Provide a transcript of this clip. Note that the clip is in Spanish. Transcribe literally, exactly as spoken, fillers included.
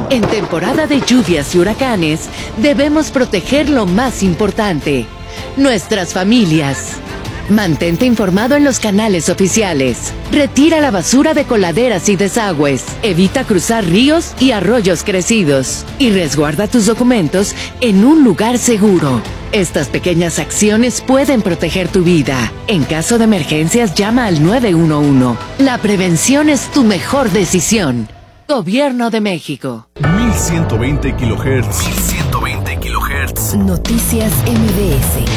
En temporada de lluvias y huracanes, debemos proteger lo más importante, nuestras familias. Mantente informado en los canales oficiales. Retira la basura de coladeras y desagües. Evita cruzar ríos y arroyos crecidos. Y resguarda tus documentos en un lugar seguro. Estas pequeñas acciones pueden proteger tu vida. En caso de emergencias, llama al nueve uno uno. La prevención es tu mejor decisión. Gobierno de México. mil ciento veinte kilohertz. mil ciento veinte kilohertz. Noticias M B S.